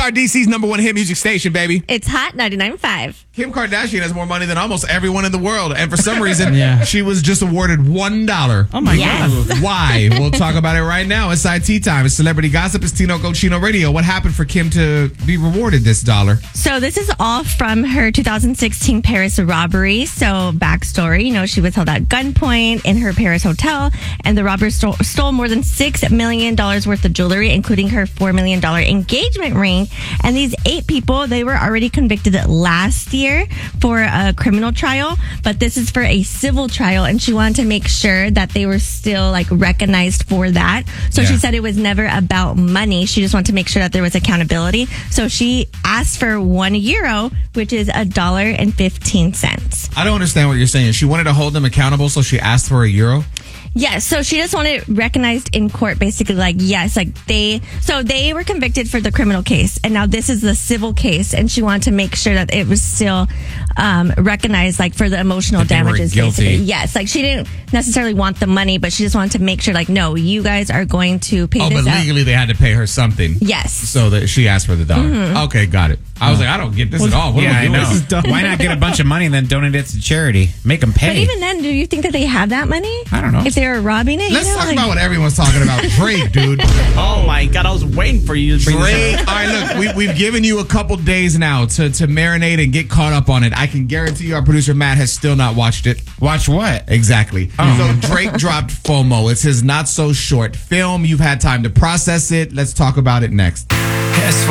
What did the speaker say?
are DC's #1 hit music station, baby. It's Hot 99.5. Kim Kardashian has more money than almost everyone in the world. And for some reason, she was just awarded $1. Oh, my God. Why? We'll talk about it right now. It's IT time. It's Celebrity Gossip. It's Tino Cochino Radio. What happened for Kim to be rewarded this $1? So this is all from her 2016 Paris robbery. So backstory, she was held at gunpoint in her Paris hotel, and the robbers stole more than $6 million worth of jewelry, including her $4 million engagement ring. And these 8 people, they were already convicted last year for a criminal trial, but this is for a civil trial, and she wanted to make sure that they were still recognized for that. So she said it was never about money. She just wanted to make sure that there was accountability. So she asked for €1, which is $1.15. I don't understand what you're saying. She wanted to hold them accountable, so she asked for €1? Yes, so she just wanted recognized in court, basically, they were convicted for the criminal case, and now this is the civil case, and she wanted to make sure that it was still recognized, for the emotional damages. Guilty. Basically. Yes, she didn't necessarily want the money, but she just wanted to make sure, no, you guys are going to pay this out. But legally they had to pay her something. Yes. So that she asked for the $1. Mm-hmm. Okay, got it. I was I don't get this at all. What I know. This is dumb. Why not get a bunch of money and then donate it to charity? Make them pay. But even then, do you think that they have that money? I don't know. If they were robbing it? Let's talk about what everyone's talking about. Drake, dude. Oh, my God. I was waiting for you to bring Drake. this up. All right, look, we've given you a couple days now to marinate and get caught up on it. I can guarantee you our producer, Matt, has still not watched it. Watch what? Exactly. So Drake dropped FOMO. It's his not-so-short film. You've had time to process it. Let's talk about it next.